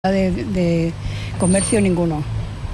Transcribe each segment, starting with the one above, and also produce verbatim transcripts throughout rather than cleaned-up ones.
De, de comercio ninguno.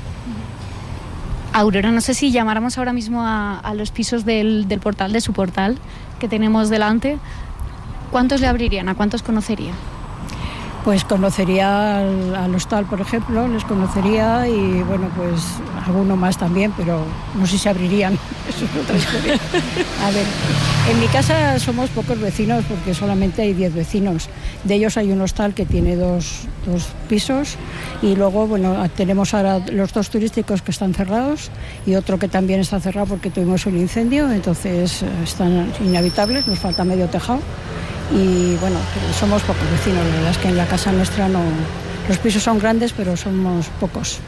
Aurora, no sé si llamáramos ahora mismo a, a los pisos del, del portal, de su portal que tenemos delante, ¿cuántos le abrirían? ¿A cuántos conocería? Pues conocería al, al hostal, por ejemplo, les conocería y bueno, pues alguno más también, pero no sé si abrirían, eso es otra historia. A ver, en mi casa somos pocos vecinos porque solamente hay diez vecinos. De ellos hay un hostal que tiene dos, dos pisos y luego, bueno, tenemos ahora los dos turísticos que están cerrados y otro que también está cerrado porque tuvimos un incendio, entonces están inhabitables, nos falta medio tejado. Y bueno, somos pocos vecinos, la verdad es que en la casa nuestra no, los pisos son grandes pero somos pocos.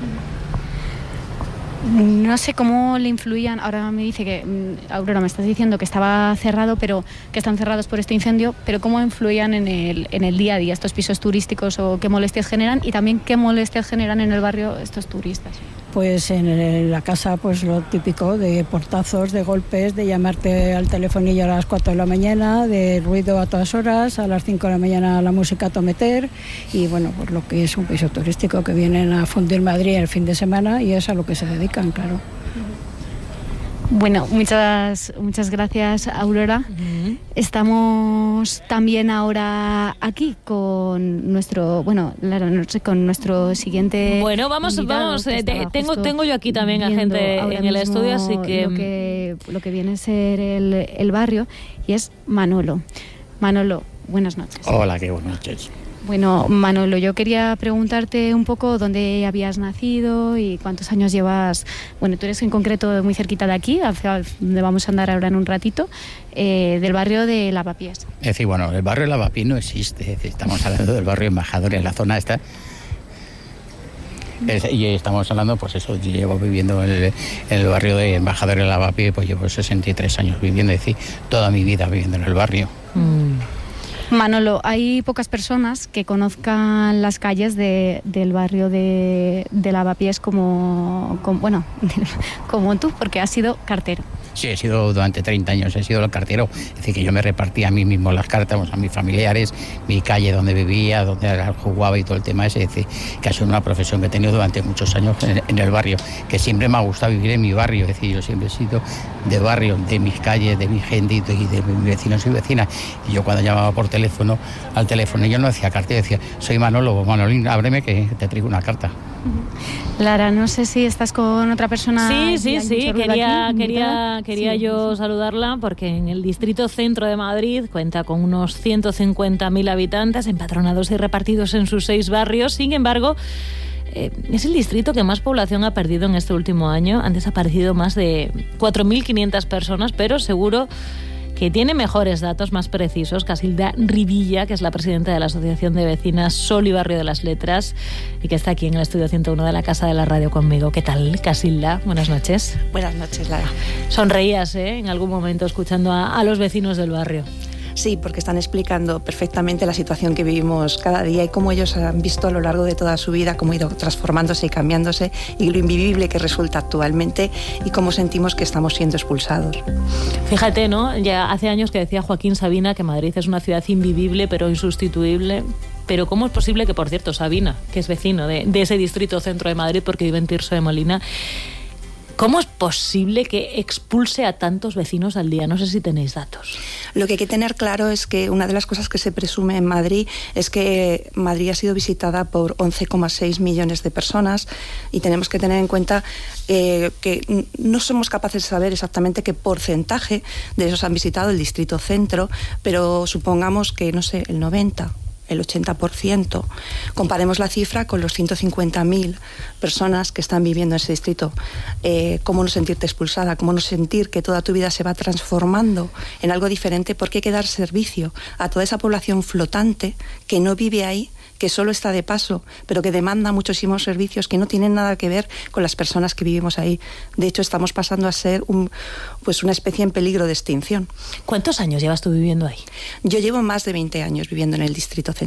No sé cómo le influían, ahora me dice que, Aurora, me estás diciendo que estaba cerrado, pero que están cerrados por este incendio, pero cómo influían en el, en el día a día estos pisos turísticos o qué molestias generan y también qué molestias generan en el barrio estos turistas. Pues en la casa pues lo típico de portazos, de golpes, de llamarte al telefonillo a las cuatro de la mañana, de ruido a todas horas, a las cinco de la mañana la música a tometer y bueno, pues lo que es un piso turístico que vienen a fundir Madrid el fin de semana y es a lo que se dedican, claro. Bueno, muchas, muchas gracias, Aurora. Uh-huh. Estamos también ahora aquí con nuestro, bueno, no sé, con nuestro siguiente. Bueno, vamos, vamos. Eh, tengo, tengo yo aquí también a gente en el estudio, así que lo que lo que viene a ser el, el barrio y es Manolo. Manolo, buenas noches. Hola, qué buenas noches. Bueno, Manolo, yo quería preguntarte un poco dónde habías nacido y cuántos años llevas. Bueno, tú eres en concreto muy cerquita de aquí, hacia donde vamos a andar ahora en un ratito, eh, del barrio de Lavapiés. Es decir, bueno, el barrio de Lavapiés no existe, es decir, estamos hablando del barrio Embajador, en la zona esta. Es, y estamos hablando, pues eso, yo llevo viviendo en el, en el barrio de Embajador de Lavapiés, pues llevo sesenta y tres años viviendo, es decir, toda mi vida viviendo en el barrio. Mm. Manolo, hay pocas personas que conozcan las calles de, del barrio de, de Lavapiés como, como, bueno, como tú, porque has sido cartero. Sí, he sido durante treinta años, he sido el cartero, es decir, que yo me repartía a mí mismo las cartas, a mis familiares, mi calle donde vivía, donde jugaba y todo el tema ese, es decir, que ha sido una profesión que he tenido durante muchos años en, en el barrio, que siempre me ha gustado vivir en mi barrio, es decir, yo siempre he sido de barrio, de mis calles, de mi gente y de mis vecinos y vecinas, y yo cuando llamaba por teléfono, al teléfono, yo no decía carta, yo decía, soy Manolo, Manolín, ábreme que te traigo una carta. Lara, no sé si estás con otra persona. Sí, sí, sí, quería, quería, quería sí, yo sí. saludarla porque en el distrito centro de Madrid cuenta con unos ciento cincuenta mil habitantes empadronados y repartidos en sus seis barrios. Sin embargo, eh, es el distrito que más población ha perdido en este último año. Han desaparecido más de cuatro mil quinientas personas, pero seguro que tiene mejores datos, más precisos, Casilda Rivilla, que es la presidenta de la Asociación de Vecinas Sol y Barrio de las Letras y que está aquí en el estudio ciento uno de la Casa de la Radio conmigo. ¿Qué tal, Casilda? Buenas noches. Buenas noches, Lara. Sonreías, ¿eh?, en algún momento escuchando a, a los vecinos del barrio. Sí, porque están explicando perfectamente la situación que vivimos cada día y cómo ellos han visto a lo largo de toda su vida cómo ha ido transformándose y cambiándose y lo invivible que resulta actualmente y cómo sentimos que estamos siendo expulsados. Fíjate, ¿no? Ya hace años que decía Joaquín Sabina que Madrid es una ciudad invivible pero insustituible. Pero ¿cómo es posible que, por cierto, Sabina, que es vecino de, de ese distrito centro de Madrid porque vive en Tirso de Molina, ¿cómo es posible que expulse a tantos vecinos al día? No sé si tenéis datos. Lo que hay que tener claro es que una de las cosas que se presume en Madrid es que Madrid ha sido visitada por once coma seis millones de personas y tenemos que tener en cuenta eh, que no somos capaces de saber exactamente qué porcentaje de esos han visitado el distrito centro, pero supongamos que, no sé, el noventa por ciento. El ochenta por ciento. Comparemos la cifra con los ciento cincuenta mil personas que están viviendo en ese distrito. Eh, ¿Cómo no sentirte expulsada? ¿Cómo no sentir que toda tu vida se va transformando en algo diferente? Porque hay que dar servicio a toda esa población flotante que no vive ahí, que solo está de paso, pero que demanda muchísimos servicios que no tienen nada que ver con las personas que vivimos ahí. De hecho, estamos pasando a ser un, pues una especie en peligro de extinción. ¿Cuántos años llevas tú viviendo ahí? Yo llevo más de veinte años viviendo en el distrito centro.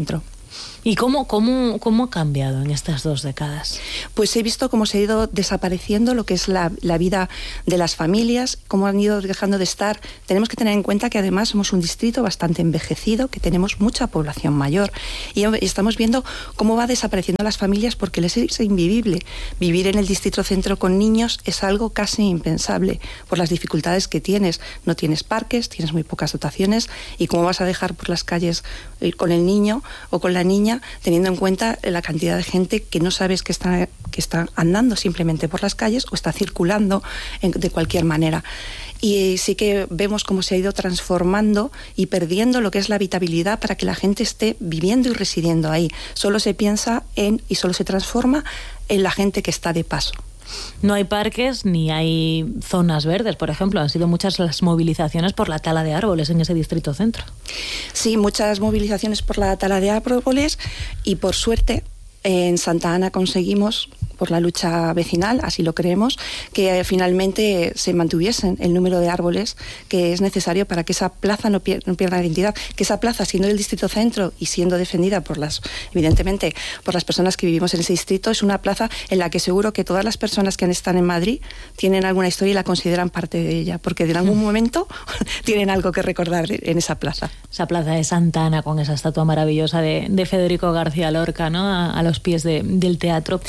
¿Y cómo, cómo, cómo ha cambiado en estas dos décadas? Pues he visto cómo se ha ido desapareciendo lo que es la, la vida de las familias, cómo han ido dejando de estar. Tenemos que tener en cuenta que además somos un distrito bastante envejecido, que tenemos mucha población mayor y estamos viendo cómo va desapareciendo las familias porque les es invivible. Vivir en el distrito centro con niños es algo casi impensable por las dificultades que tienes. No tienes parques, tienes muy pocas dotaciones y cómo vas a dejar por las calles con el niño o con la niña, teniendo en cuenta la cantidad de gente que no sabes que está, que está andando simplemente por las calles o está circulando en, de cualquier manera. Y sí que vemos cómo se ha ido transformando y perdiendo lo que es la habitabilidad para que la gente esté viviendo y residiendo ahí. Solo se piensa en y solo se transforma en la gente que está de paso. No hay parques ni hay zonas verdes, por ejemplo. Han sido muchas las movilizaciones por la tala de árboles en ese distrito centro. Sí, muchas movilizaciones por la tala de árboles y por suerte en Santa Ana conseguimos, por la lucha vecinal, así lo creemos, que finalmente se mantuviesen el número de árboles que es necesario para que esa plaza no, pier- no pierda identidad, que esa plaza, siendo el distrito centro y siendo defendida por las, evidentemente, por las personas que vivimos en ese distrito, es una plaza en la que seguro que todas las personas que están en Madrid tienen alguna historia y la consideran parte de ella, porque en algún momento tienen algo que recordar en esa plaza. Esa plaza de Santa Ana con esa estatua maravillosa de, de Federico García Lorca, ¿no? A, a los pies de, del teatro.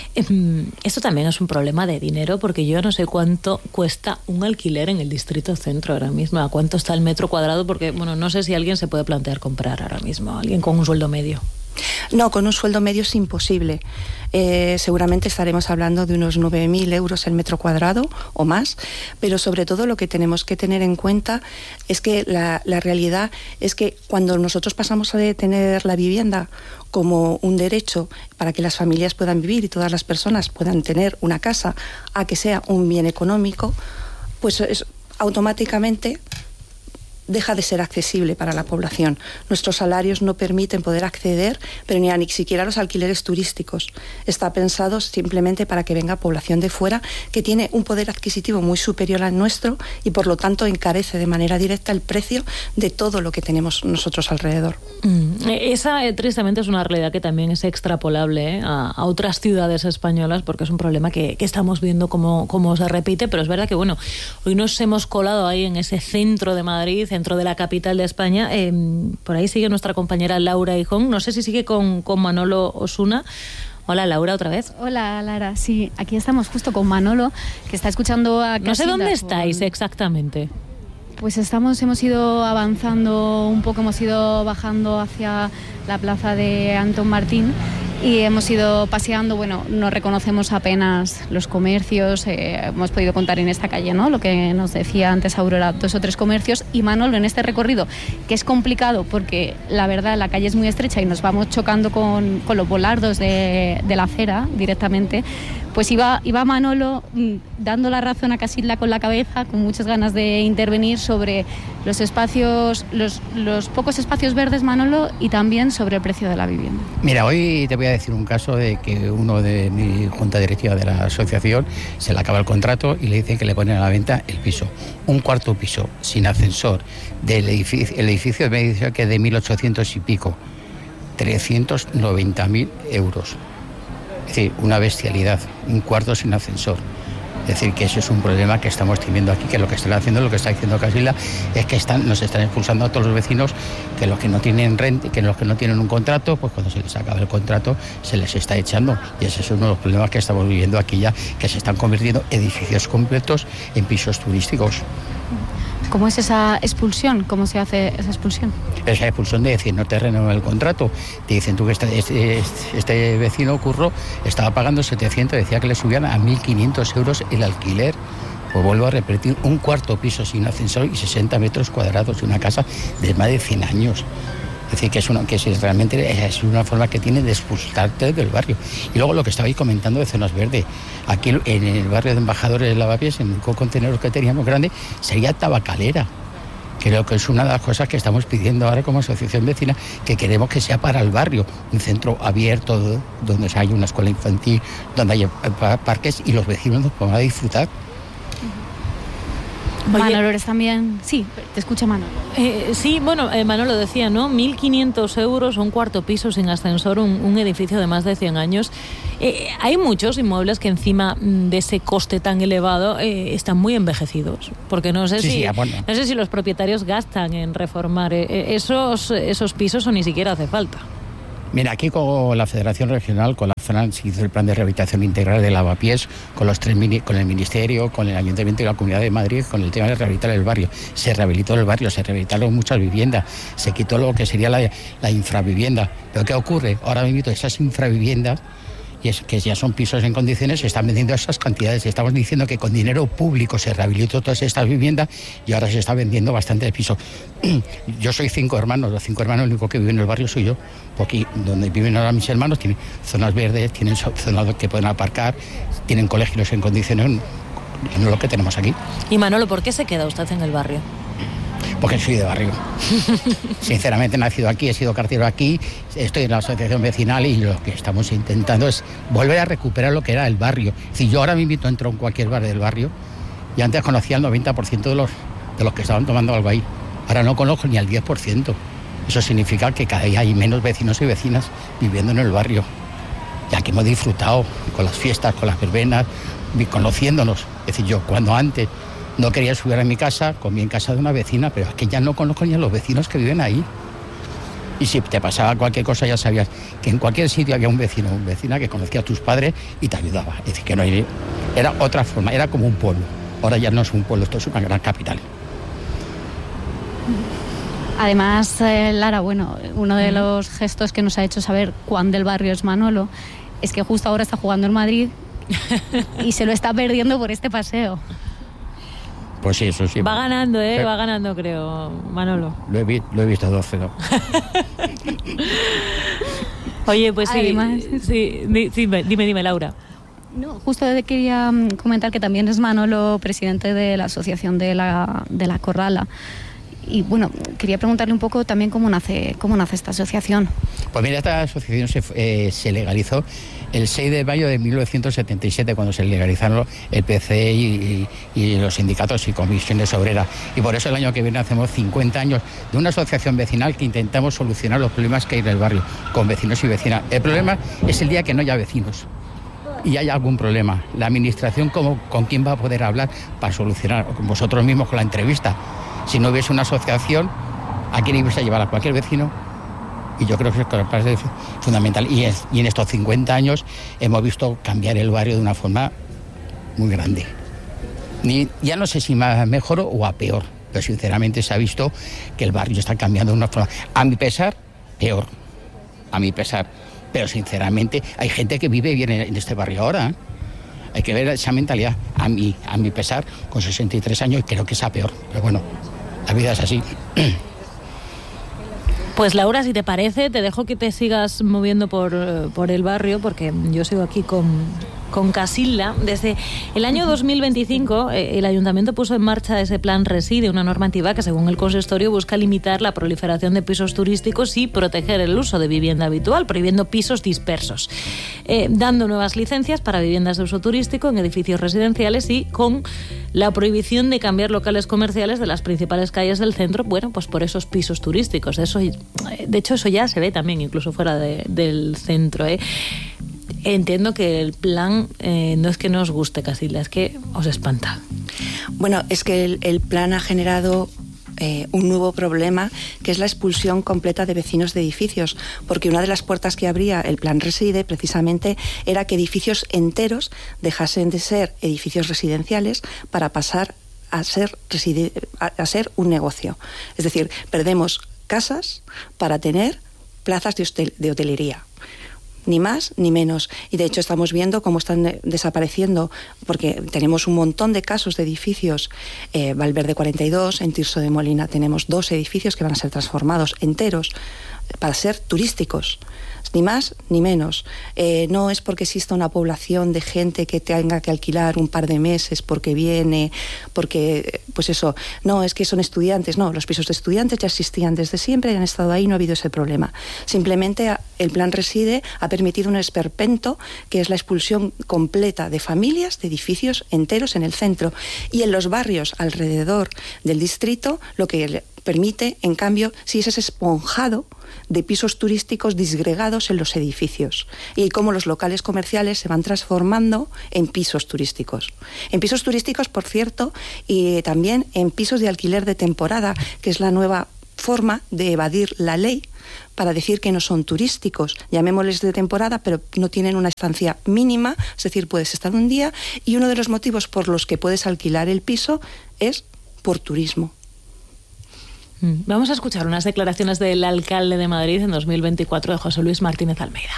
Esto también es un problema de dinero, porque yo no sé cuánto cuesta un alquiler en el distrito centro ahora mismo, a cuánto está el metro cuadrado, porque bueno, no sé si alguien se puede plantear comprar ahora mismo, alguien con un sueldo medio. No, con un sueldo medio es imposible. Eh, seguramente estaremos hablando de unos nueve mil euros el metro cuadrado o más, pero sobre todo lo que tenemos que tener en cuenta es que la, la realidad es que cuando nosotros pasamos a tener la vivienda como un derecho para que las familias puedan vivir y todas las personas puedan tener una casa, a que sea un bien económico, pues es, automáticamente deja de ser accesible para la población. Nuestros salarios no permiten poder acceder, pero ni a ni siquiera a los alquileres turísticos. Está pensado simplemente para que venga población de fuera que tiene un poder adquisitivo muy superior al nuestro y por lo tanto encarece de manera directa el precio de todo lo que tenemos nosotros alrededor. Mm. Esa, eh, tristemente, es una realidad que también es extrapolable, ¿eh? a, a otras ciudades españolas, porque es un problema que, que estamos viendo cómo, cómo se repite, pero es verdad que bueno, hoy nos hemos colado ahí en ese centro de Madrid, centro de la capital de España. Eh, por ahí sigue nuestra compañera Laura Hijón. No sé si sigue con, con Manolo Osuna. Hola, Laura, otra vez. Hola, Lara. Sí, aquí estamos justo con Manolo, que está escuchando a Casilda. No sé dónde con... estáis exactamente. Pues estamos, hemos ido avanzando un poco, hemos ido bajando hacia la plaza de Antón Martín y hemos ido paseando. Bueno, no reconocemos apenas los comercios, eh, hemos podido contar en esta calle, ¿no? Lo que nos decía antes Aurora, dos o tres comercios. Y Manolo, en este recorrido, que es complicado porque la verdad la calle es muy estrecha y nos vamos chocando con, con los volardos de, de la acera directamente, pues iba, iba Manolo mmm, dando la razón a Casilda con la cabeza, con muchas ganas de intervenir sobre los espacios, los, los pocos espacios verdes, Manolo, y también sobre el precio de la vivienda. Mira, hoy te voy a decir un caso de que uno de mi junta directiva de la asociación se le acaba el contrato y le dicen que le ponen a la venta el piso, un cuarto piso, sin ascensor, del edificio, el edificio me dice que es de mil ochocientos y pico, trescientos noventa mil euros. Es decir, una bestialidad, un cuarto sin ascensor. Es decir, que eso es un problema que estamos teniendo aquí, que lo que están haciendo, lo que está diciendo Casilda, es que están, nos están expulsando a todos los vecinos, que los que no tienen renta, que los que no tienen un contrato, pues cuando se les acaba el contrato se les está echando. Y ese es uno de los problemas que estamos viviendo aquí ya, que se están convirtiendo edificios completos en pisos turísticos. ¿Cómo es esa expulsión? ¿Cómo se hace esa expulsión? Esa expulsión de decir, no te renuevan el contrato. Te dicen tú que este, este, este vecino Curro estaba pagando setecientos, decía que le subían a mil quinientos euros el alquiler. Pues vuelvo a repetir, un cuarto piso sin ascensor y sesenta metros cuadrados de una casa de más de cien años. Es decir, que es, una, que es realmente es una forma que tiene de expulsarte del barrio. Y luego lo que estabais comentando de zonas verdes. Aquí en el barrio de Embajadores de Lavapiés, en un contenedor que teníamos grande, sería tabacalera. Creo que es una de las cosas que estamos pidiendo ahora como asociación vecina, que queremos que sea para el barrio, un centro abierto donde haya una escuela infantil, donde haya parques y los vecinos nos podamos disfrutar. Manolo, eres también... Sí, te escucha Manolo. Eh, sí, bueno, eh, Manolo decía, ¿no? mil quinientos euros, un cuarto piso sin ascensor, un, un edificio de más de cien años. Eh, hay muchos inmuebles que encima de ese coste tan elevado eh, están muy envejecidos, porque no sé, sí, si, sí, bueno. no sé si los propietarios gastan en reformar eh, esos, esos pisos o ni siquiera hace falta. Mira, aquí con la Federación Regional, con la FRAN, se hizo el plan de rehabilitación integral de Lavapiés, con los tres mini, con el Ministerio, con el Ayuntamiento y la Comunidad de Madrid, con el tema de rehabilitar el barrio. Se rehabilitó el barrio, se rehabilitaron muchas viviendas, se quitó lo que sería la, la infravivienda. Pero ¿qué ocurre? Ahora mismo esas infraviviendas, y es que ya son pisos en condiciones, se están vendiendo esas cantidades. Estamos diciendo que con dinero público se rehabilitó todas estas viviendas y ahora se está vendiendo bastante piso. Yo soy cinco hermanos, los cinco hermanos, el único que vive en el barrio soy yo, porque donde viven ahora mis hermanos tienen zonas verdes, tienen zonas que pueden aparcar, tienen colegios en condiciones, y no lo que tenemos aquí. Y Manolo, ¿por qué se queda usted en el barrio? Porque soy de barrio. Sinceramente he nacido aquí, he sido cartero aquí, estoy en la asociación vecinal y lo que estamos intentando es volver a recuperar lo que era el barrio. Si yo ahora mismo entro en cualquier bar del barrio y antes conocía el noventa por ciento de los, de los que estaban tomando algo ahí. Ahora no conozco ni al diez por ciento. Eso significa que cada día hay menos vecinos y vecinas viviendo en el barrio. Y aquí hemos disfrutado con las fiestas, con las verbenas, conociéndonos. Es decir, yo cuando antes no quería subir a mi casa, comía en casa de una vecina, pero es que ya no conozco ni a los vecinos que viven ahí. Y si te pasaba cualquier cosa ya sabías que en cualquier sitio había un vecino o una vecina que conocía a tus padres y te ayudaba. Es decir, que no hay, era otra forma, era como un pueblo. Ahora ya no es un pueblo, esto es una gran capital. Además, eh, Lara, bueno, uno de los gestos que nos ha hecho saber cuán del barrio es Manolo es que justo ahora está jugando en Madrid y se lo está perdiendo por este paseo. Pues sí, eso sí. Va ganando, ¿eh? Pero Va ganando, creo, Manolo. Lo he, vi, lo he visto dos cero. Oye, pues sí, Además, sí, dime, dime, dime, Laura. No, justo quería comentar que también es Manolo presidente de la asociación de la, de la Corrala. Y bueno, quería preguntarle un poco también cómo nace, cómo nace esta asociación. Pues mira, esta asociación se, eh, se legalizó el seis de mayo de mil novecientos setenta y siete, cuando se legalizaron el P C y, y, y los sindicatos y comisiones obreras. Y por eso el año que viene hacemos cincuenta años de una asociación vecinal que intentamos solucionar los problemas que hay en el barrio, con vecinos y vecinas. El problema es el día que no haya vecinos y hay algún problema. La administración, ¿cómo, ¿con quién va a poder hablar para solucionar? Con vosotros mismos, con la entrevista. Si no hubiese una asociación, ¿a quién ibas a llevar? A cualquier vecino. Y yo creo que es fundamental. Y, es, y en estos cincuenta años hemos visto cambiar el barrio de una forma muy grande. Ni, ya no sé si más mejor o a peor, pero sinceramente se ha visto que el barrio está cambiando de una forma, a mi pesar, peor. A mi pesar. Pero sinceramente hay gente que vive bien en este barrio ahora, ¿eh? Hay que ver esa mentalidad. A mí, a mi pesar, con sesenta y tres años, creo que es a peor. Pero bueno, la vida es así. Pues Laura, si te parece, te dejo que te sigas moviendo por, por el barrio, porque yo sigo aquí con, con Casilda. Desde el año dos mil veinticinco, eh, el Ayuntamiento puso en marcha ese plan Reside, una normativa que, según el consistorio, busca limitar la proliferación de pisos turísticos y proteger el uso de vivienda habitual, prohibiendo pisos dispersos, eh, dando nuevas licencias para viviendas de uso turístico en edificios residenciales y con la prohibición de cambiar locales comerciales de las principales calles del centro, bueno, pues por esos pisos turísticos. Eso, de hecho, eso ya se ve también incluso fuera de, del centro, ¿eh? Entiendo que el plan eh, no es que no os guste, Casilda, es que os espanta. Bueno, es que el, el plan ha generado eh, un nuevo problema, que es la expulsión completa de vecinos de edificios, porque una de las puertas que abría el plan Reside precisamente era que edificios enteros dejasen de ser edificios residenciales para pasar a ser, reside, a, a ser un negocio. Es decir, perdemos casas para tener plazas de, hostel, de hotelería. Ni más ni menos. Y de hecho estamos viendo cómo están desapareciendo, porque tenemos un montón de casos de edificios. eh, Valverde cuarenta y dos, en Tirso de Molina tenemos dos edificios que van a ser transformados enteros para ser turísticos. Ni más ni menos. Eh, no es porque exista una población de gente que tenga que alquilar un par de meses porque viene, porque, pues eso, no, es que son estudiantes. No, los pisos de estudiantes ya existían desde siempre y han estado ahí, no ha habido ese problema. Simplemente el plan Reside ha permitido un esperpento, que es la expulsión completa de familias, de edificios enteros en el centro. Y en los barrios alrededor del distrito, lo que permite, en cambio, si es ese esponjado de pisos turísticos disgregados en los edificios y cómo los locales comerciales se van transformando en pisos turísticos. En pisos turísticos, por cierto, y también en pisos de alquiler de temporada, que es la nueva forma de evadir la ley para decir que no son turísticos, llamémosles de temporada, pero no tienen una estancia mínima, es decir, puedes estar un día, y uno de los motivos por los que puedes alquilar el piso es por turismo. Vamos a escuchar unas declaraciones del alcalde de Madrid en dos mil veinticuatro, de José Luis Martínez Almeida.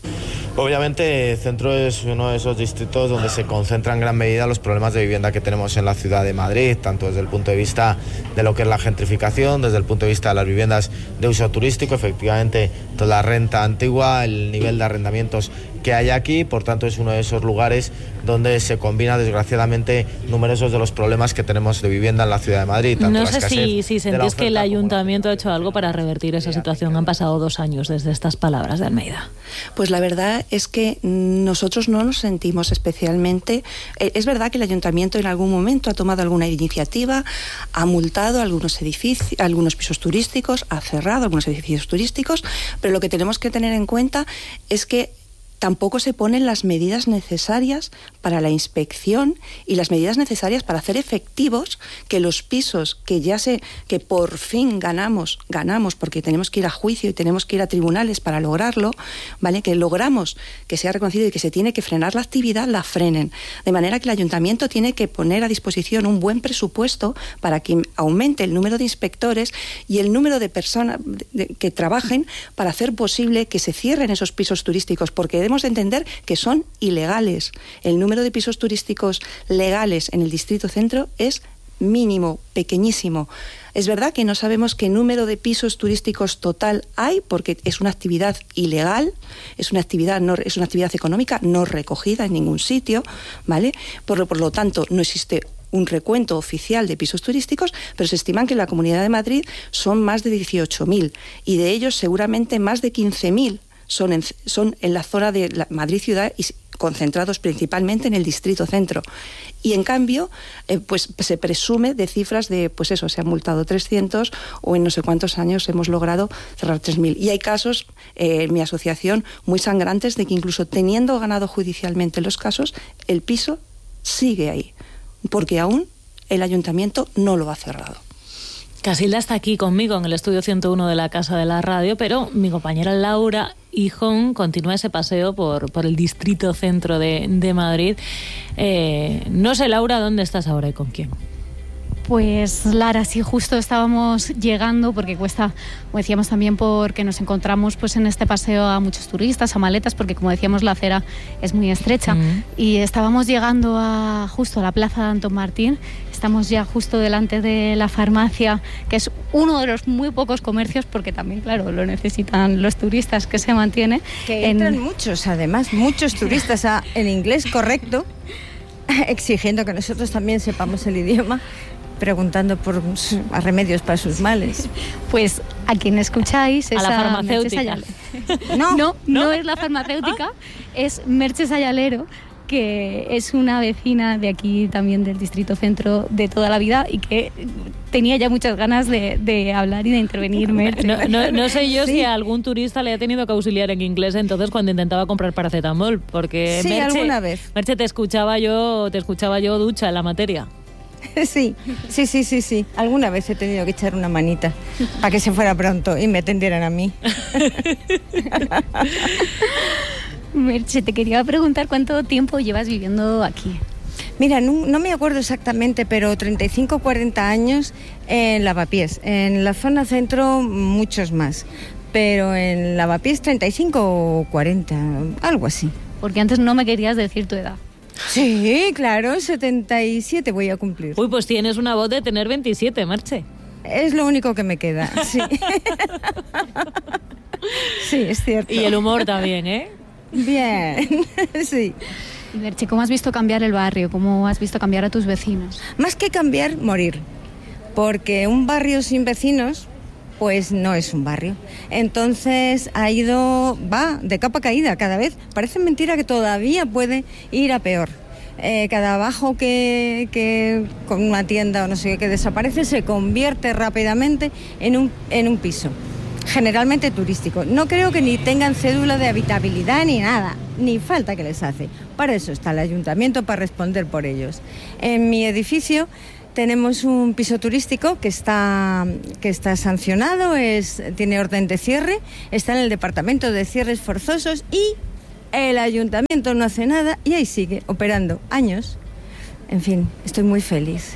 Obviamente, el centro es uno de esos distritos donde se concentran en gran medida los problemas de vivienda que tenemos en la ciudad de Madrid, tanto desde el punto de vista de lo que es la gentrificación, desde el punto de vista de las viviendas de uso turístico, efectivamente, toda la renta antigua, el nivel de arrendamientos que hay aquí. Por tanto, es uno de esos lugares donde se combina, desgraciadamente, numerosos de los problemas que tenemos de vivienda en la ciudad de Madrid. No sé si, si sentís que el ayuntamiento ha hecho algo para revertir esa situación. Han pasado dos años desde estas palabras de Almeida. Pues la verdad es que nosotros no nos sentimos especialmente. Es verdad que el ayuntamiento en algún momento ha tomado alguna iniciativa, ha multado algunos edificios, algunos pisos turísticos, ha cerrado algunos edificios turísticos, pero lo que tenemos que tener en cuenta es que tampoco se ponen las medidas necesarias para la inspección y las medidas necesarias para hacer efectivos que los pisos que ya sé que por fin ganamos, ganamos porque tenemos que ir a juicio y tenemos que ir a tribunales para lograrlo, ¿vale? Que logramos que sea reconocido y que se tiene que frenar la actividad, la frenen. De manera que el ayuntamiento tiene que poner a disposición un buen presupuesto para que aumente el número de inspectores y el número de personas que trabajen para hacer posible que se cierren esos pisos turísticos, porque debemos de entender que son ilegales. El número de pisos turísticos legales en el Distrito Centro es mínimo, pequeñísimo. Es verdad que no sabemos qué número de pisos turísticos total hay, porque es una actividad ilegal, es una actividad no, es una actividad económica no recogida en ningún sitio, ¿vale? Por, por lo tanto, no existe un recuento oficial de pisos turísticos, pero se estiman que en la Comunidad de Madrid son más de dieciocho mil y de ellos seguramente más de quince mil Son en, son en la zona de la Madrid ciudad y concentrados principalmente en el Distrito Centro. Y en cambio, eh, pues se presume de cifras de, pues eso, se han multado trescientos o en no sé cuántos años hemos logrado cerrar tres mil. Y hay casos, eh, en mi asociación, muy sangrantes de que incluso teniendo ganado judicialmente los casos, el piso sigue ahí, porque aún el ayuntamiento no lo ha cerrado. Casilda está aquí conmigo en el estudio ciento uno de la Casa de la Radio, pero mi compañera Laura Hijón continúa ese paseo por, por el distrito centro de, de Madrid. Eh, no sé, Laura, ¿dónde estás ahora y con quién? Pues Lara, sí, justo estábamos llegando, porque cuesta, como decíamos también, porque nos encontramos pues en este paseo a muchos turistas, a maletas, porque como decíamos la acera es muy estrecha, mm. y estábamos llegando a justo a la plaza de Antón Martín. Estamos ya justo delante de la farmacia, que es uno de los muy pocos comercios, porque también, claro, lo necesitan los turistas, que se mantiene. Que entran en... muchos, además, muchos turistas a el inglés correcto, exigiendo que nosotros también sepamos el idioma, preguntando por a remedios para sus males. Pues a quien escucháis es a la farmacéutica. A no, no, no, no es la farmacéutica, es Merche Sayalero, que es una vecina de aquí también del Distrito Centro de toda la vida y que tenía ya muchas ganas de, de hablar y de intervenir. No, no, no sé yo sí. si a algún turista le ha tenido que auxiliar en inglés entonces cuando intentaba comprar paracetamol, porque sí, Merche, alguna vez. Merche, te escuchaba yo, te escuchaba yo ducha en la materia. Sí, sí, sí, sí, sí. Alguna vez he tenido que echar una manita para que se fuera pronto y me atendieran a mí. Merche, te quería preguntar cuánto tiempo llevas viviendo aquí. Mira, no, no me acuerdo exactamente, pero treinta y cinco, cuarenta años en Lavapiés. En la zona centro, muchos más. Pero en Lavapiés, treinta y cinco o cuarenta, algo así. Porque antes no me querías decir tu edad. Sí, claro, setenta y siete voy a cumplir. Uy, pues tienes una voz de tener veintisiete, Merche. Es lo único que me queda, sí. Sí, es cierto. Y el humor también, ¿eh? Bien, sí. Y Merche, ¿cómo has visto cambiar el barrio? ¿Cómo has visto cambiar a tus vecinos? Más que cambiar, morir. Porque un barrio sin vecinos, pues no es un barrio. Entonces ha ido, va de capa caída cada vez. Parece mentira que todavía puede ir a peor. Eh, cada bajo que, que con una tienda o no sé qué que desaparece se convierte rápidamente en un, en un piso, generalmente turístico. No creo que ni tengan cédula de habitabilidad ni nada, ni falta que les hace. Para eso está el ayuntamiento, para responder por ellos. En mi edificio tenemos un piso turístico que está, que está sancionado, es, tiene orden de cierre, está en el departamento de cierres forzosos y el ayuntamiento no hace nada y ahí sigue operando años. En fin, estoy muy feliz.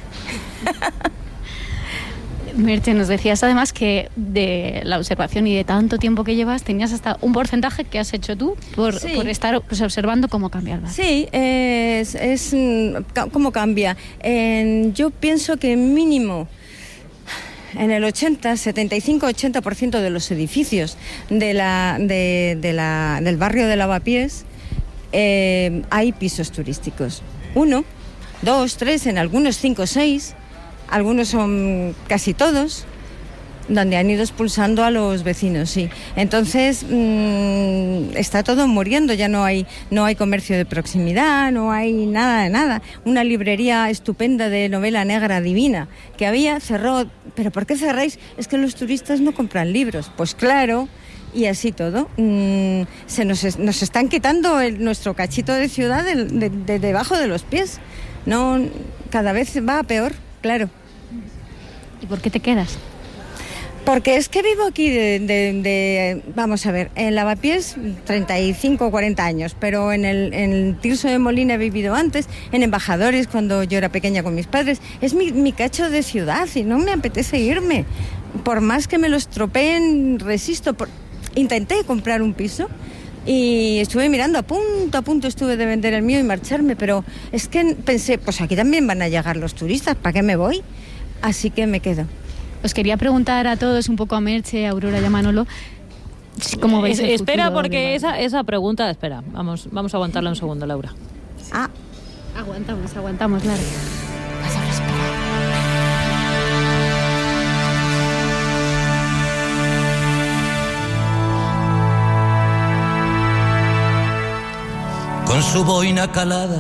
Merche, nos decías además que de la observación y de tanto tiempo que llevas, tenías hasta un porcentaje que has hecho tú por, sí. por estar pues, observando cómo cambia el barrio. Sí, es, es cómo cambia. Eh, yo pienso que mínimo en el ochenta, setenta y cinco, ochenta por ciento de los edificios de la, de, de la, del barrio de Lavapiés eh, hay pisos turísticos. Uno, dos, tres, en algunos cinco, seis. Algunos son casi todos, donde han ido expulsando a los vecinos, sí. Entonces, mmm, está todo muriendo, ya no hay, no hay comercio de proximidad, no hay nada de nada. Una librería estupenda de novela negra divina que había, cerró. ¿Pero por qué cerráis? Es que los turistas no compran libros. Pues claro, y así todo. Mmm, se nos, es, nos están quitando el, nuestro cachito de ciudad de, de, de debajo de los pies. No, cada vez va a peor, claro. ¿Y por qué te quedas? Porque es que vivo aquí de, de, de vamos a ver, en Lavapiés treinta y cinco o cuarenta años, pero en el, en el Tirso de Molina he vivido antes, en Embajadores cuando yo era pequeña con mis padres. Es mi, mi cacho de ciudad y no me apetece irme. Por más que me lo estropeen, resisto. Por... Intenté comprar un piso y estuve mirando, a punto a punto estuve de vender el mío y marcharme, pero es que pensé, pues aquí también van a llegar los turistas, ¿para qué me voy? Así que me quedo. Os quería preguntar a todos, un poco a Merche, a Aurora y a Manolo, ¿cómo veis el futuro? Espera, porque esa, esa pregunta, espera, vamos, vamos a aguantarla un segundo, Laura. Ah, aguantamos, aguantamos, Lara. Vas a esperar. Con su boina calada